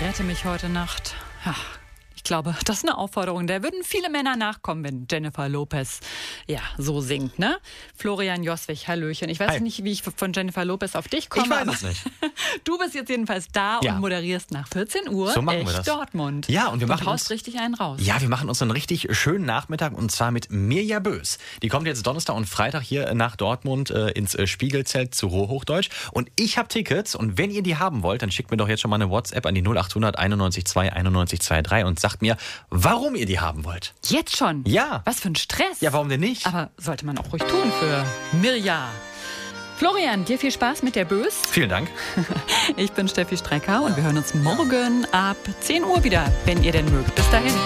rette mich heute Nacht. Ja, ich glaube, das ist eine Aufforderung. Da würden viele Männer nachkommen, wenn Jennifer Lopez so singt, ne? Florian Joswig, hallöchen. Ich weiß nicht, wie ich von Jennifer Lopez auf dich komme. Ich weiß es nicht. Du bist jetzt jedenfalls da und moderierst nach 14 Uhr so machen wir das. Dortmund. Ja, und wir machen haust richtig einen raus. Ja, wir machen uns einen richtig schönen Nachmittag und zwar mit Mirja Bös. Die kommt jetzt Donnerstag und Freitag hier nach Dortmund ins Spiegelzelt zu Rohhochdeutsch. Und ich habe Tickets und wenn ihr die haben wollt, dann schickt mir doch jetzt schon mal eine WhatsApp an die 0800 91 2 91 23 und sagt mir, warum ihr die haben wollt. Jetzt schon? Ja. Was für ein Stress. Ja, warum denn nicht? Aber sollte man auch ruhig tun für Mirja. Florian, dir viel Spaß mit der Bös. Vielen Dank. Ich bin Steffi Strecker und wir hören uns morgen ab 10 Uhr wieder, wenn ihr denn mögt. Bis dahin.